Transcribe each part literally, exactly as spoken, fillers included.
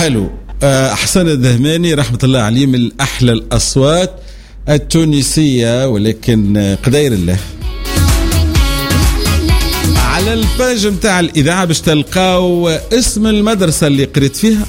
حلو. حسن الدهماني رحمة الله عليه من أحلى الأصوات التونسية، ولكن قدير الله على الباج متاع الإذاعة باش تلقاو اسم المدرسة اللي قريت فيها،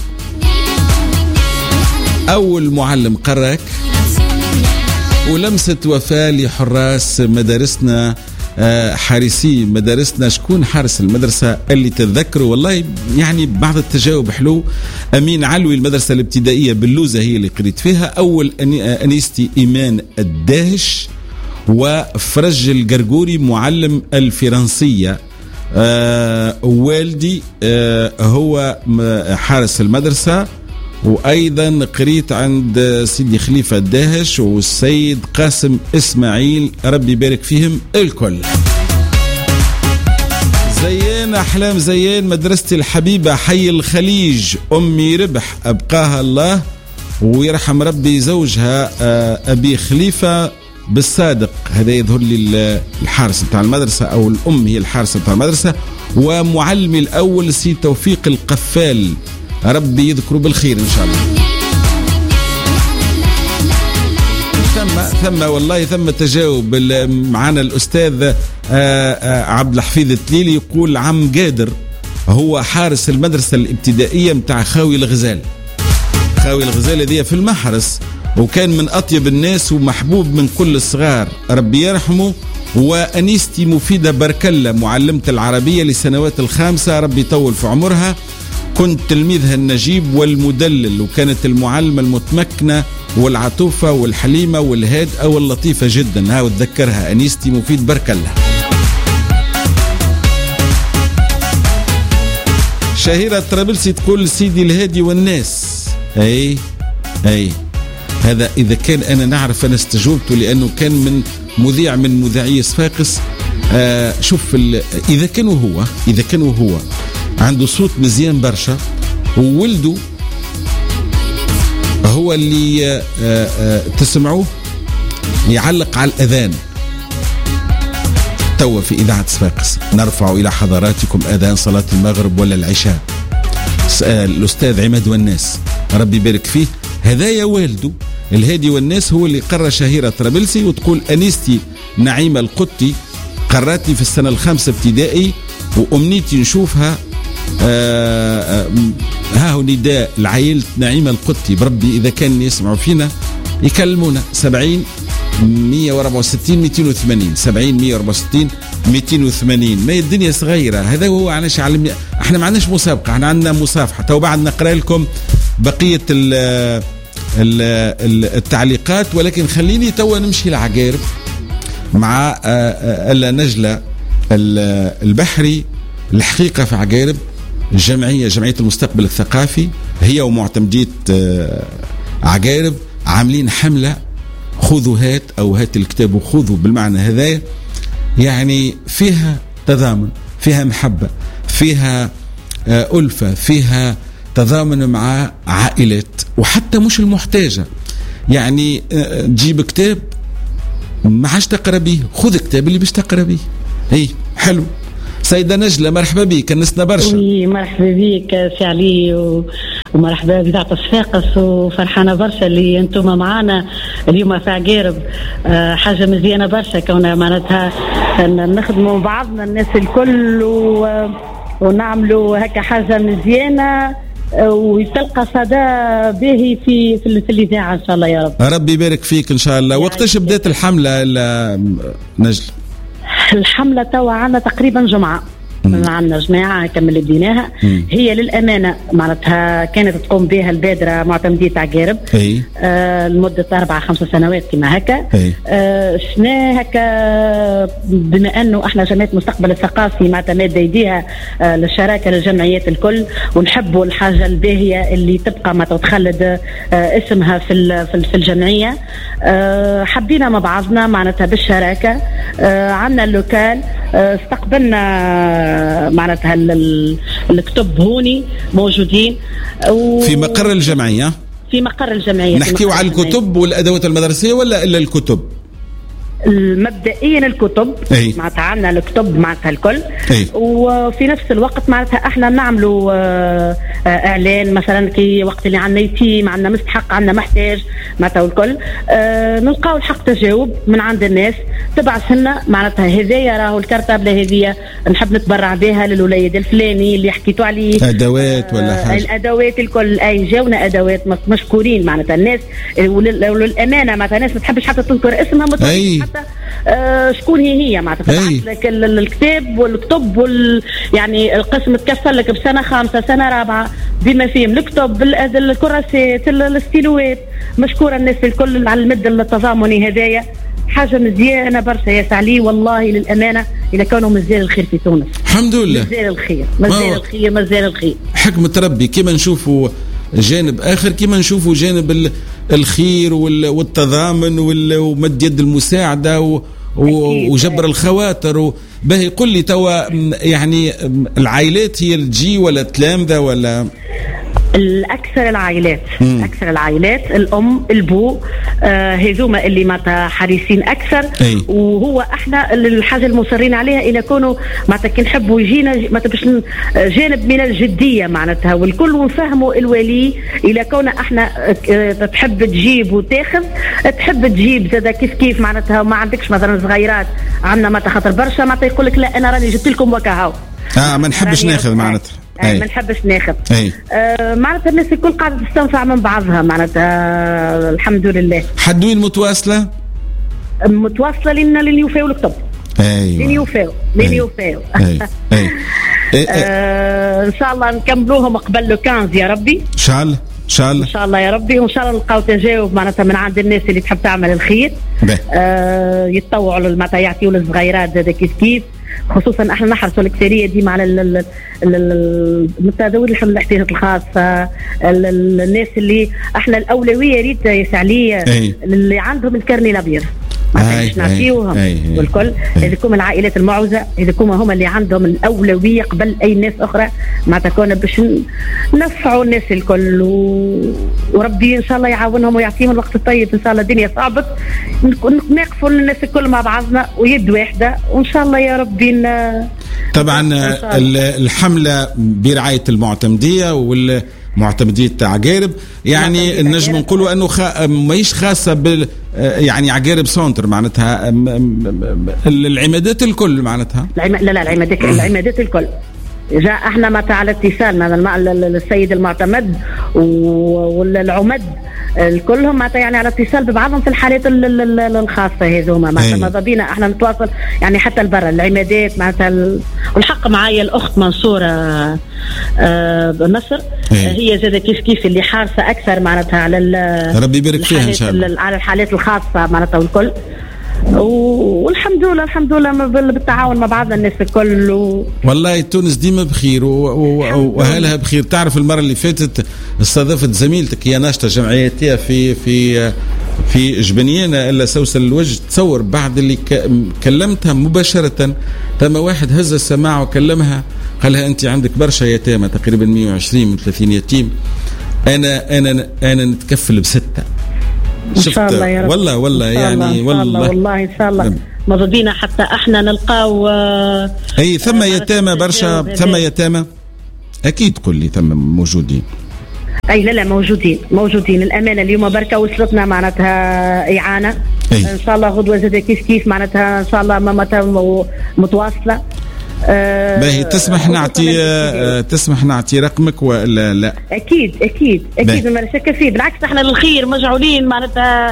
أول معلم قراك، ولمسة وفاة لحراس مدارسنا، حارسي مدارسنا. شكون حارس المدرسة اللي تتذكروا؟ والله يعني بعض التجاوب حلو. أمين علوي المدرسة الابتدائية باللوزة هي اللي قريت فيها. أول أنيستي إيمان الداهش، وفرج القرقوري معلم الفرنسية. آه والدي آه هو حارس المدرسة، وأيضا قريت عند سيدي خليفة الداهش والسيد قاسم إسماعيل، ربي يبارك فيهم الكل. زيان أحلام زيان، مدرستي الحبيبة حي الخليج، أمي ربح أبقاها الله ويرحم ربي زوجها أبي خليفة بالصادق. هذا يظهر لي الحارس بتاع المدرسة، أو الأم هي الحارس بتاع المدرسة. ومعلمي الأول سي توفيق القفال، ربي يذكره بالخير إن شاء الله. ثم ثم والله ثم تجاوب معنا الأستاذ عبد الحفيظ التليلي، يقول عم قادر هو حارس المدرسة الابتدائية متاع خاوي الغزال. خاوي الغزال هذه في المحرس، وكان من أطيب الناس ومحبوب من كل الصغار، ربي يرحمه. وأنيستي مفيدة بركلة معلمة العربية لسنوات الخامسة، ربي يطول في عمرها. كنت تلميذها النجيب والمدلل، وكانت المعلمة المتمكنة والعطوفة والحليمة والهادئة واللطيفة جدا. ها وتذكرها أنيستي مفيد بركلة. شهيرة طرابلسي تقول سيدي الهادي والناس. أي أي هذا إذا كان أنا نعرف أنا استجوبته، لأنه كان من مذيع من مذيعي صفاقس. آه شوف إذا كانوا هو إذا كانوا هو عنده صوت مزيان برشا، وولده هو اللي آآ آآ تسمعوه يعلق على الأذان. توا في إذاعة صفاقس نرفع إلى حضراتكم أذان صلاة المغرب ولا العشاء. الأستاذ عماد والناس ربي يبارك فيه، هدايا والده الهادي والناس هو اللي قرر شهيرة طرابلسي. وتقول أنيستي نعيمة القطي قراتني في السنة الخامسة ابتدائي، وأمنيتي نشوفها. آه آه ها هو نداء لعائلة نعيمة القطي، بربي إذا كان يسمعوا فينا يكلمونا. سبعين مية وأربعة وستين مئتين وثمانين سبعين مية وأربعة وستين مئتين وثمانين. ما الدنيا صغيرة، هذا هو علاش علمني. احنا ما عندناش مسابقة، احنا عندنا مصافحة. تو بعد نقرأ لكم بقية ال ال ال التعليقات، ولكن خليني تو نمشي لعقارب مع ألا نجلة البحري. الحقيقة في عقارب الجمعية جمعية المستقبل الثقافي هي ومعتمدية عقارب عاملين حملة خذوا هات أو هات الكتاب وخذوا، بالمعنى هذا يعني فيها تضامن، فيها محبة، فيها ألفة، فيها تضامن مع عائلات وحتى مش المحتاجة. يعني تجيب كتاب ما عادش تقرأ به، خذ كتاب اللي باش تقرأ به. هي حلو. سيدة نجلة مرحبا بك، كنسنا برشا. وي مرحبا بك سي علي، ومرحبا بإذاعة صفاقس، وفرحانة برشا اللي انتم معانا اليوم في عقارب. أه حاجة مزيانة برشا كونها معناتها نخدموا بعضنا الناس الكل ونعملوا هكا حاجة مزيانة ويتلقى صدى باهي في في, في الإذاعة إن شاء الله يا رب. ربي يبارك فيك إن شاء الله. وقتاش بدأت الحملة نجل؟ الحملة توا عنا تقريبا جمعة، عنا جماعة كمل بديناها. هي للأمانة معناتها كانت تقوم بها البادرة معتمدية عقارب آه لمدة أربعة خمسة سنوات كما هكا. آه شنا هكا بما أنه احنا جمعية مستقبل الثقافي معتمدة يديها آه للشراكة للجمعيات الكل، ونحبوا الحاجة الباهية اللي تبقى ما تتخلد آه اسمها في في الجمعية. آه حبينا مع بعضنا معناتها بالشراكة. آه عنا اللوكال آه استقبلنا معناتها الكتب هوني موجودين في مقر الجمعية. في مقر الجمعية نحكيو على الكتب والأدوات المدرسية ولا إلا الكتب؟ مبدئيا الكتب معناتها عندنا الكتب معناتها الكل. أي. وفي نفس الوقت معناتها احنا نعملوا اعلان مثلا كي وقت اللي عندنا يتيم، عندنا مستحق، عندنا محتاج معناتها والكل آه نلقاو الحق تجاوب من عند الناس تبعث لنا معناتها هدايا راهو الكرتابله هذه نحب نتبرع بها للوليد الفلاني اللي حكيتوا عليه، ادوات ولا حاجه. آه الادوات الكل اي جاونا ادوات مشكورين معناتها الناس وللامانه معناتها الناس ما تحبش حتى تذكر اسمها، ما تحبش حتى آه شكون هي هي معناتها تبعث لك الكتاب والكتب وال يعني القسم تكفل لك بسنه خامسه سنه رابعه بما فيهم الكتب الكراسات الستيلوات. مشكوره الناس الكل على المد التضامني هدايا حاجه مزيانه برشا يا سعلي والله للامانه اذا كانوا مزيان الخير في تونس. الحمد لله مزيان الخير مزيان الخير مزيان الخير حكمة ربي. كما نشوفوا جانب اخر كما نشوفوا جانب الخير والتضامن ومد يد المساعده وجبر الخواطر. باهي يقول لي توا يعني العائلات هي اللي تجي ولا تلامذة ولا؟ الأكثر العائلات مم. أكثر العائلات الأم البو آه هذوما اللي معناتها حريصين أكثر أي. وهو إحنا الحاجة المصرين عليها إذا كانوا معناتها كي نحبوا يجينا معناتها باش جانب من الجدية معناتها والكل ونفهموا الولي إذا كنا إحنا آه تحب تجيب وتاخذ تحب تجيب زاد كيف كيف معناتها ما عندكش مثلا صغيرات عندنا معناتها خاطر برشا معناتها يقول لك لا أنا راني جبت لكم وكهو اه ما نحبش ناخذ معناتها ما نحبش ناخذ آه معناتها الناس الكل قاعده تستنفع من بعضها معناتها آه الحمد لله. حدوين متواصله متواصله لنا لين يوفاو الكتب. ايوه لين يوفاو لين يوفاو ان شاء الله نكملوهم قبل لو خمسة يا ربي ان شاء الله ان شاء الله ان شاء الله يا ربي وان شاء الله نلقاو تجاوب معناتها من عند الناس اللي تحب تعمل الخير آه يتطوعوا معناتها يعطيوا للصغيرات زاد كيف كيف خصوصا احنا نحرصوا الاكثريه ديما على ذوي الاحتياجات الخاصه الناس اللي احنا الاولويه ريت يا سعليه اللي عندهم الكرني الابيض ما نعطيوهم والكل هذيكم العائلات المعوزه هذيكم هم اللي عندهم الاولويه قبل اي ناس اخرى ما تكون باش نفعوا الناس الكل و... وربي ان شاء الله يعاونهم ويعطيهم الوقت الطيب. ان شاء الله الدنيا صعبت نقفوا الناس الكل مع بعضنا ويد واحده وان شاء الله يا ربي ن... طبعا الحمله برعايه المعتمديه وال معتمدية عقارب يعني نجم نقولوا انه خ... ماهيش خاصه بال يعني عقارب سونتر معناتها العمادات الكل معناتها العم... لا لا العمادات العمادات الكل جاء احنا مع على اتصال مع السيد المعتمد والعمد كلهم معناتها يعني على اتصال ببعضهم في الحالات الخاصه هذوما معناتها ماذا بينا احنا نتواصل يعني حتى البرا العمادات معناتها والحق معايا الاخت منصوره آه بمصر هي زاد كيف كيف اللي حارسه اكثر معناتها على ربي يبارك فيها ان شاء الله على الحالات الخاصه معناتها والكل والحمد لله الحمد لله بالتعاون مع بعضنا الناس الكل و... والله تونس ديما بخير واهلها بخير. تعرف المره اللي فاتت استضافت زميلتك هي ناشطه جمعياتيه في في في جبنيانه الا سوسن الوجه تصور بعد اللي كلمتها مباشره ثم واحد هز السماعه وكلمها قال لها انت عندك برشا يتامى تقريبا مئة وعشرين من ثلاثين يتيم انا انا انا نتكفل بسته ان شاء الله يا رب والله والله يعني والله والله ان شاء الله ماذا بينا حتى احنا نلقاو اي ثم يتامى برشا ثم يتامى اكيد قل لي ثم موجودين اي لا لا موجودين موجودين الامانه اليوم بركه وصلتنا معناتها اعانه أي. ان شاء الله غدوه زاد كيف كيف معناتها ان شاء الله ما متواصله أه باهي تسمح نعطي أه تسمح نعطي رقمك ولا لا؟ اكيد اكيد اكيد ما شك فيه بالعكس احنا للخير مجعولين معناتها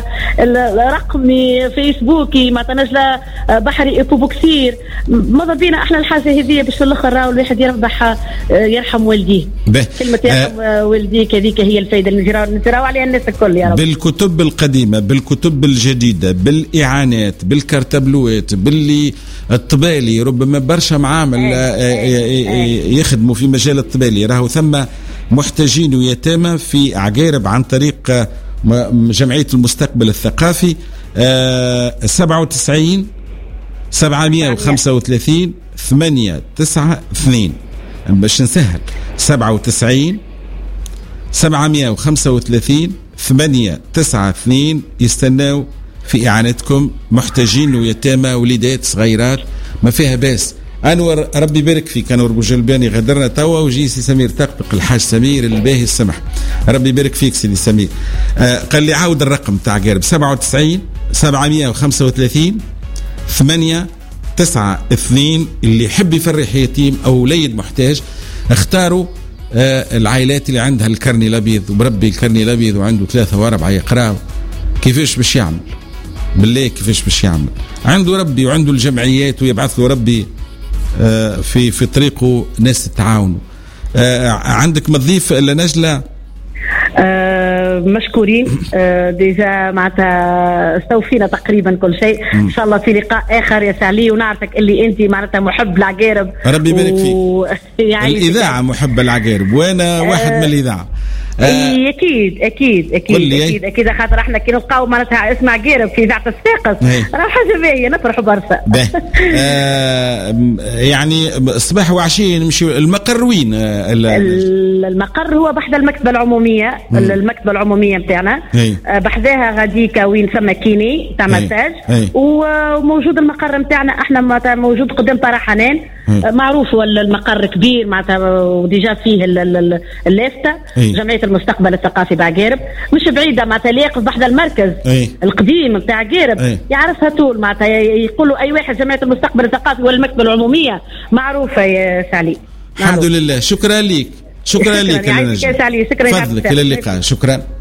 رقمي فيسبوكي معناتها نجله بحري ايكو بوكسير ماذا بينا احنا الحاجه هذه باش في الاخر راهو الواحد يربح يرحم والديه كلمه يرحم أه والديك هذيك هي الفائده اللي نجراو عليها الناس الكل يا رب. بالكتب القديمه بالكتب الجديده بالاعانات بالكرتبلوات باللي الطبالي ربما برشا معامل يخدموا في مجال الطبالي راهو ثم محتاجين ويتامى في عقارب عن طريق جمعية المستقبل الثقافي سبعة وتسعين سبعمائة وخمسة وثلاثين ثمانية تسعة اثنين باش نسهل سبعة وتسعين سبعمائة وخمسة وثلاثين ثمانية تسعة اثنين يستناو في إعانتكم محتاجين ويتامى وليدات صغيرات ما فيها باس انور ربي يبارك فيك. انور بوجلباني غدرنا توا وجي سي سمير تقبق الحاج سمير الباهي السمح. ربي يبارك فيك سيدي سمير. آه قال لي عاود الرقم تاع قارب سبعة وتسعين سبعمية وخمسة وثلاثين ثمانية تسعة اثنين. اللي يحب يفرح يتيم او وليد محتاج اختاروا آه العائلات اللي عندها الكرني الابيض وبربي الكرني الابيض وعنده ثلاثة واربعة يقراوا كيفاش باش يعمل بالله كيفاش باش يعمل. عنده ربي وعنده الجمعيات ويبعث له ربي آه في في طريقه ناس التعاون. آه عندك مضيف الا نجلة؟ آه مشكورين. آه ديجا معناتها استوفينا تقريبا كل شيء. ان شاء الله في لقاء اخر يا سعلي، ونعرفك اللي انت معناتها محب العقارب. ربي يبارك و... فيك. يعني الاذاعه محب العقارب وانا واحد آه من الاذاعه. آه اكيد اكيد اكيد اكيد اكيد خاطر احنا كي نلقاو معناتها اسمع عقارب في اذاعه الساقط راه حاجه باهيه نفرحوا برشا. آه يعني صباح وعشيه نمشي المقر وين؟ آه المقر هو بحذا المكتبه العموميه. مم. المكتبه العموميه نتاعنا آه بحذاها غاديكا وين ثم كيني تاع مساج، وموجود المقر نتاعنا احنا موجود قدام طرح حنان. آه معروف المقر كبير معناتها وديجا فيه اللافته جمعيه المستقبل الثقافي بعقارب، مش بعيده معناتها يقف بحذا المركز أي. القديم نتاع عقارب يعرفها طول معناتها يقولوا اي واحد جمعيه المستقبل الثقافي والمكتبه العموميه معروفه يا سعلي. الحمد لله. شكرا لك. شكرا لك. شكرا لك. شكرا فضلك. الى اللقاء. شكرا.